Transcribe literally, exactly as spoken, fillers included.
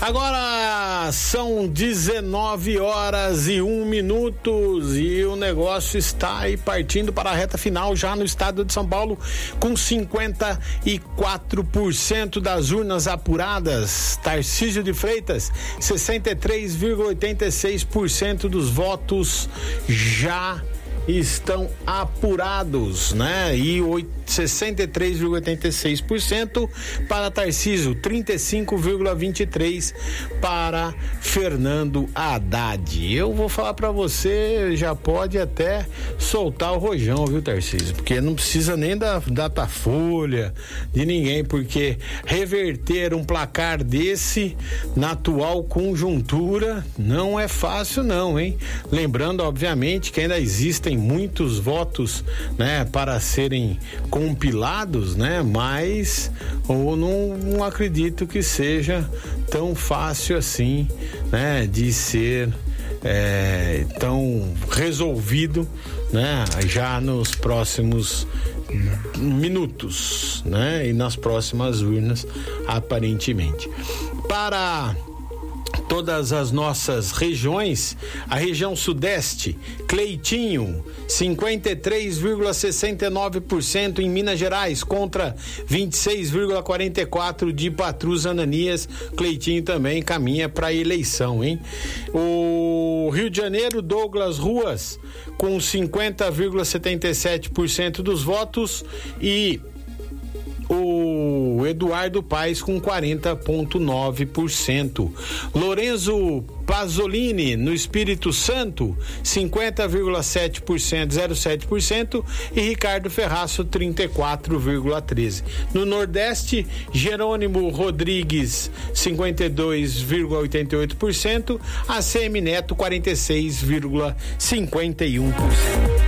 Agora são dezenove horas e um minutos e o negócio está aí partindo para a reta final já no estado de São Paulo, com cinquenta e quatro por cento das urnas apuradas. Tarcísio de Freitas, sessenta e três vírgula oitenta e seis por cento dos votos já estão apurados, né? E sessenta e três vírgula oitenta e seis por cento para Tarcísio, trinta e cinco vírgula vinte e três por cento para Fernando Haddad. Eu vou falar para você, já pode até soltar o rojão, viu, Tarcísio? Porque não precisa nem da Datafolha, de ninguém, porque reverter um placar desse na atual conjuntura não é fácil não, hein? Lembrando, obviamente, que ainda existem muitos votos, né, para serem compilados, né, mas eu não, não acredito que seja tão fácil assim, né, de ser é, tão resolvido, né, já nos próximos minutos, né, e nas próximas urnas, aparentemente. Para todas as nossas regiões, a região sudeste, Cleitinho, cinquenta e três vírgula sessenta e nove por cento em Minas Gerais, contra vinte e seis vírgula quarenta e quatro por cento de Patrus Ananias. Cleitinho também caminha para a eleição, hein? O Rio de Janeiro, Douglas Ruas, com cinquenta vírgula setenta e sete por cento dos votos, e o Eduardo Paes com quarenta vírgula nove por cento. Lorenzo Pasolini, no Espírito Santo, cinquenta vírgula sete por cento, zero vírgula sete por cento, e Ricardo Ferraço, trinta e quatro vírgula treze por cento. No Nordeste, Jerônimo Rodrigues, cinquenta e dois vírgula oitenta e oito por cento, A C M Neto, quarenta e seis vírgula cinquenta e um por cento.